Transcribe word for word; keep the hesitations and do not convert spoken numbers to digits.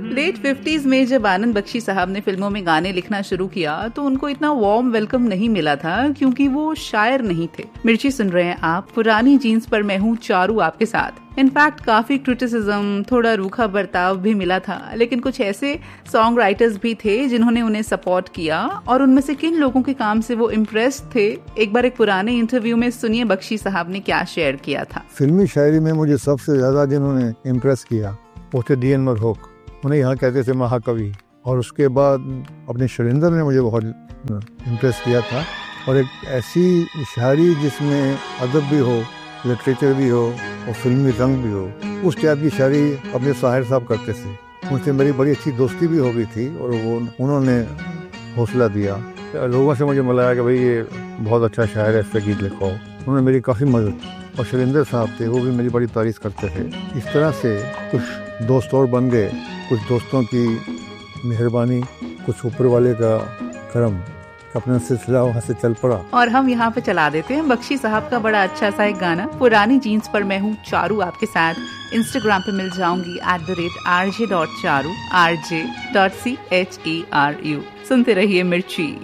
Late fifties में जब आनंद बख्शी साहब ने फिल्मों में गाने लिखना शुरू किया तो उनको इतना वार्म वेलकम नहीं मिला था क्योंकि वो शायर नहीं थे। मिर्ची सुन रहे हैं आप, पुरानी जीन्स पर मैं हूँ चारू आपके साथ। इनफैक्ट काफी क्रिटिसिज्म, थोड़ा रूखा बर्ताव भी मिला था, लेकिन कुछ ऐसे सॉन्ग राइटर्स भी थे जिन्होंने उन्हें सपोर्ट किया और उनमें से किन लोगों के काम से वो इम्प्रेस्ड थे, एक बार एक पुराने इंटरव्यू में सुनिए बख्शी साहब ने क्या शेयर किया था। फिल्मी शायरी में मुझे सबसे ज्यादा जिन्होंने इम्प्रेस किया वो थे डी एन मरहोक, उन्हें यहाँ कहते थे महाकवि। और उसके बाद अपने शैलेंद्र ने मुझे बहुत इम्प्रेस किया था। और एक ऐसी शायरी जिसमें अदब भी हो, लिटरेचर भी हो और फिल्मी रंग भी हो, उस टाइप की शायरी अपने साहिर साहब करते थे। उनसे मेरी बड़ी अच्छी दोस्ती भी हो गई थी और वो उन्होंने हौसला दिया, लोगों से मुझे मिलाया कि भाई ये बहुत अच्छा शायर है, इस पर गीत लिखो। उन्होंने मेरी काफ़ी मदद। और शैलेंद्र साहब थे, वो भी मेरी बड़ी तारीफ करते थे। इस तरह से कुछ दोस्त और बन गए, कुछ दोस्तों की मेहरबानी, कुछ ऊपर वाले का करम, अपना सिलसिला वहाँ से चल पड़ा। और हम यहाँ पे चला देते हैं बख्शी साहब का बड़ा अच्छा सा एक गाना, पुरानी जीन्स पर मैं हूँ चारू आपके साथ। इंस्टाग्राम पे मिल जाऊंगी at the rate R J dot Charu, R J dot C H E R you. सुनते रहिए मिर्ची।